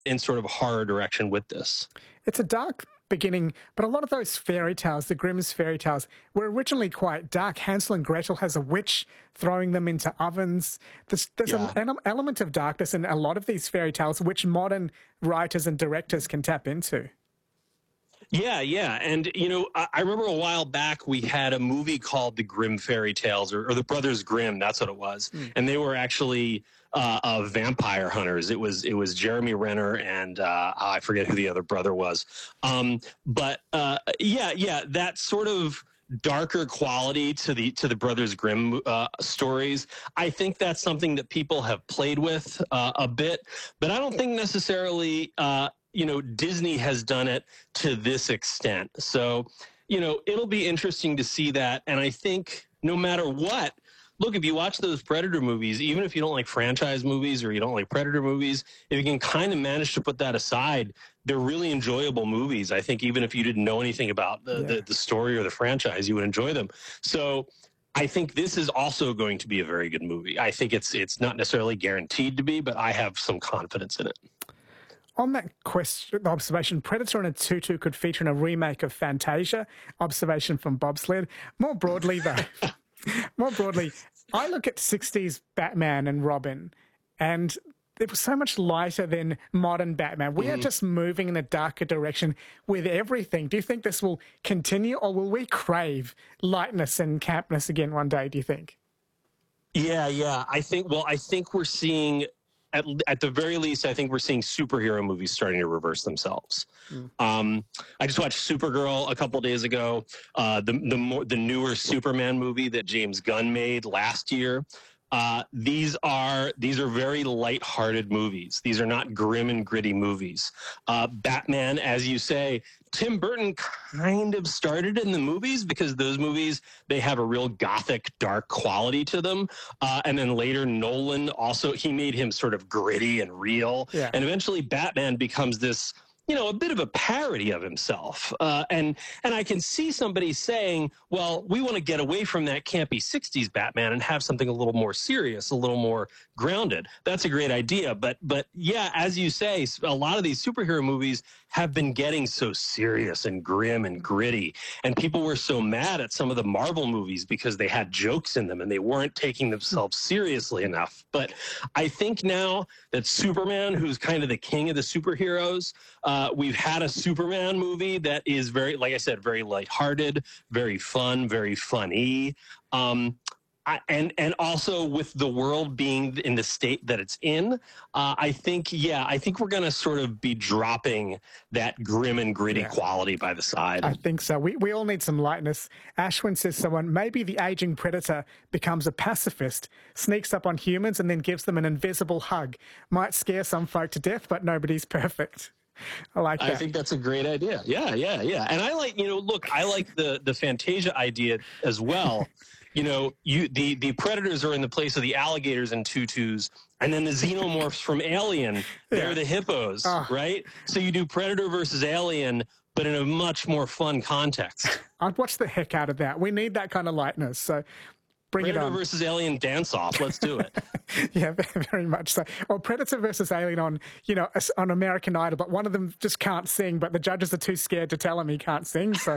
in sort of horror direction with this. It's a dark beginning, but a lot of those fairy tales, the Grimm's fairy tales, were originally quite dark. Hansel and Gretel has a witch throwing them into ovens. There's an element of darkness in a lot of these fairy tales, which modern writers and directors can tap into. Yeah, yeah. And, I remember a while back we had a movie called The Grimm Fairy Tales, or The Brothers Grimm, that's what it was. And they were actually vampire hunters. It was Jeremy Renner and I forget who the other brother was. But that sort of darker quality to the Brothers Grimm stories. I think that's something that people have played with a bit, but I don't think necessarily Disney has done it to this extent. So, it'll be interesting to see that. And I think no matter what, look, if you watch those Predator movies, even if you don't like franchise movies or you don't like Predator movies, if you can kind of manage to put that aside, they're really enjoyable movies. I think even if you didn't know anything about the story or the franchise, you would enjoy them. So I think this is also going to be a very good movie. I think it's not necessarily guaranteed to be, but I have some confidence in it. On that observation, Predator and a Tutu could feature in a remake of Fantasia. Observation from Bobsled. More broadly, though, I look at 60s Batman and Robin, and it was so much lighter than modern Batman. We are just moving in a darker direction with everything. Do you think this will continue, or will we crave lightness and campness again one day, do you think? Yeah. I think we're seeing... At the very least, I think we're seeing superhero movies starting to reverse themselves. I just watched Supergirl a couple of days ago, the newer Superman movie that James Gunn made last year. These are very lighthearted movies. These are not grim and gritty movies. Batman, as you say, Tim Burton kind of started in the movies because those movies, they have a real gothic, dark quality to them. And then later, Nolan also, he made him sort of gritty and real. Yeah. And eventually Batman becomes this, a bit of a parody of himself. And I can see somebody saying, well, we want to get away from that campy 60s Batman and have something a little more serious, a little more grounded. That's a great idea. But yeah, as you say, a lot of these superhero movies have been getting so serious and grim and gritty. And people were so mad at some of the Marvel movies because they had jokes in them and they weren't taking themselves seriously enough. But I think now that Superman, who's kind of the king of the superheroes, we've had a Superman movie that is very, like I said, very lighthearted, very fun, very funny. And also with the world being in the state that it's in, I think we're going to sort of be dropping that grim and gritty quality by the side. I think so. We all need some lightness. Ashwin says someone, maybe the aging predator becomes a pacifist, sneaks up on humans and then gives them an invisible hug. Might scare some folk to death, but nobody's perfect. I like that. I think that's a great idea. Yeah. And I like, I like the Fantasia idea as well. The predators are in the place of the alligators and tutus, and then the xenomorphs from Alien, they're the hippos, right? So you do Predator versus Alien, but in a much more fun context. I'd watch the heck out of that. We need that kind of lightness. So bring Predator it on. Versus Alien dance-off. Let's do it. Yeah, very much so. Or Predator versus Alien on American Idol, but one of them just can't sing, but the judges are too scared to tell him he can't sing, so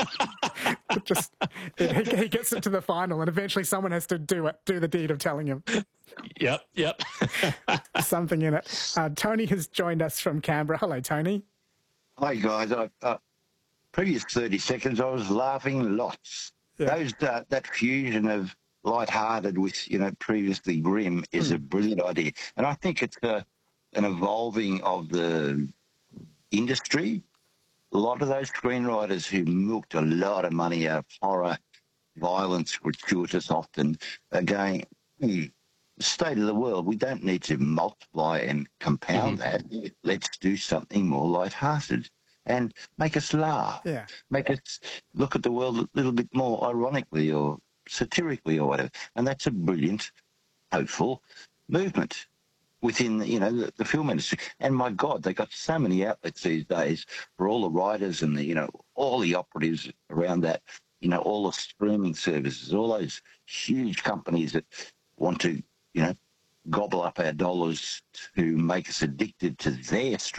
he gets it to the final, and eventually someone has to do the deed of telling him. Yep. Something in it. Tony has joined us from Canberra. Hello, Tony. Hi, guys. Previous 30 seconds, I was laughing lots. Yeah. That fusion of light-hearted with, previously grim is a brilliant idea. And I think it's an evolving of the industry. A lot of those screenwriters who milked a lot of money out of horror, violence, gratuitous often, are going, the state of the world, we don't need to multiply and compound that. Let's do something more light-hearted and make us laugh. Yeah. Make us look at the world a little bit more ironically or satirically or whatever. And that's a brilliant, hopeful movement within, the film industry. And my God, they got so many outlets these days for all the writers and all the operatives around that, all the streaming services, all those huge companies that want to, gobble up our dollars to make us addicted to their